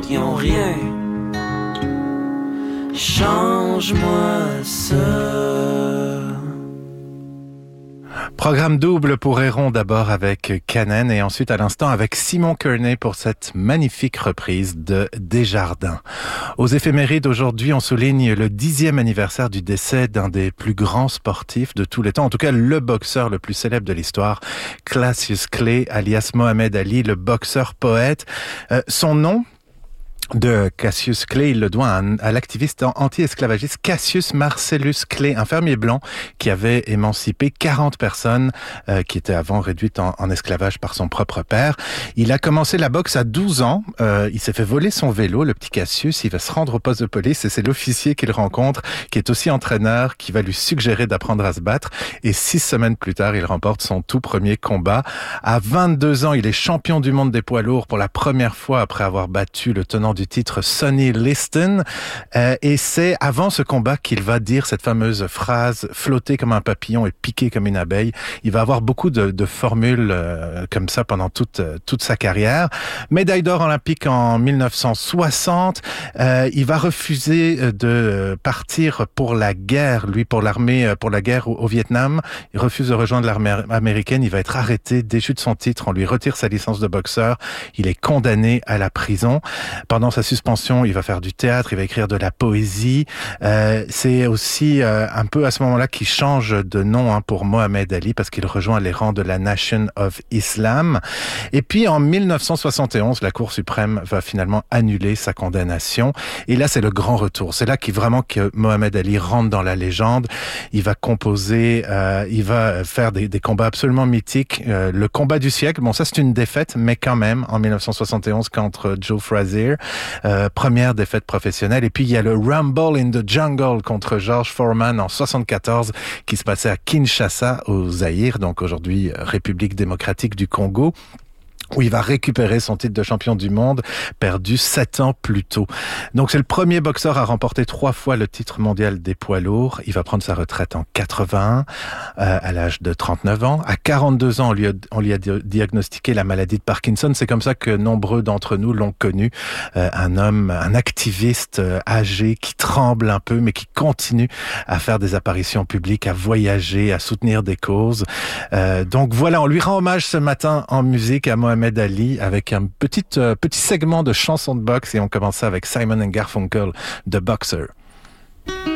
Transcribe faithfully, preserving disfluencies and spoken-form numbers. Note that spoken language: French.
qui ont rien. Change-moi ça. Programme double pour Héron, d'abord avec Kanen et ensuite à l'instant avec Simon Kearney pour cette magnifique reprise de Desjardins. Aux éphémérides, aujourd'hui, on souligne le dixième anniversaire du décès d'un des plus grands sportifs de tous les temps, en tout cas le boxeur le plus célèbre de l'histoire, Cassius Clay, alias Mohamed Ali, le boxeur poète. Euh, son nom de Cassius Clay, il le doit à, à l'activiste anti-esclavagiste Cassius Marcellus Clay, un fermier blanc qui avait émancipé quarante personnes euh, qui étaient avant réduites en, en esclavage par son propre père. Il a commencé la boxe à douze ans. Euh, il s'est fait voler son vélo, le petit Cassius. Il va se rendre au poste de police et c'est l'officier qu'il rencontre, qui est aussi entraîneur, qui va lui suggérer d'apprendre à se battre. Et six semaines plus tard, il remporte son tout premier combat. À vingt-deux ans, il est champion du monde des poids lourds pour la première fois après avoir battu le tenant du titre Sonny Liston. Euh, et c'est avant ce combat qu'il va dire cette fameuse phrase « flotter comme un papillon et piquer comme une abeille ». Il va avoir beaucoup de, de formules euh, comme ça pendant toute, toute sa carrière. Médaille d'or olympique en mille neuf cent soixante. Euh, il va refuser de partir pour la guerre, lui pour l'armée, pour la guerre au, au Vietnam. Il refuse de rejoindre l'armée américaine. Il va être arrêté, déchu de son titre. On lui retire sa licence de boxeur. Il est condamné à la prison. Pendant sa suspension, il va faire du théâtre, il va écrire de la poésie. Euh, c'est aussi euh, un peu à ce moment-là qu'il change de nom hein, pour Mohamed Ali parce qu'il rejoint les rangs de la Nation of Islam. Et puis en mille neuf cent soixante et onze, la Cour suprême va finalement annuler sa condamnation. Et là, c'est le grand retour. C'est là qu'il vraiment que Mohamed Ali rentre dans la légende. Il va composer, euh, il va faire des, des combats absolument mythiques. Euh, le combat du siècle, bon ça c'est une défaite, mais quand même en mille neuf cent soixante et onze contre Joe Frazier. Euh, première défaite professionnelle. Et puis, il y a le Rumble in the Jungle contre George Foreman en soixante-quatorze qui se passait à Kinshasa, au Zaïre, donc aujourd'hui République démocratique du Congo, où il va récupérer son titre de champion du monde, perdu sept ans plus tôt. Donc c'est le premier boxeur à remporter trois fois le titre mondial des poids lourds. Il va prendre sa retraite en quatre-vingt-un, euh, à l'âge de trente-neuf ans. À quarante-deux ans, on lui a, on lui a diagnostiqué la maladie de Parkinson. C'est comme ça que nombreux d'entre nous l'ont connu. Euh, un homme, un activiste euh, âgé qui tremble un peu, mais qui continue à faire des apparitions publiques, à voyager, à soutenir des causes. Euh, donc voilà, on lui rend hommage ce matin en musique à Mohamed Mohamed Ali avec un petit, euh, petit segment de chansons de boxe et on commence avec Simon and Garfunkel, The Boxer.